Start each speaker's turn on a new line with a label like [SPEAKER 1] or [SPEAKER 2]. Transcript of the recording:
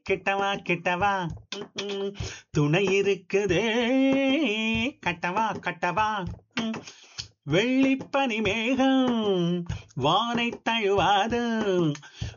[SPEAKER 1] கிட்டவா கிட்டவா துணை இருக்குதே கட்டவா கட்டவா வெள்ளிப்பனி மேகம் வானை தழுவாது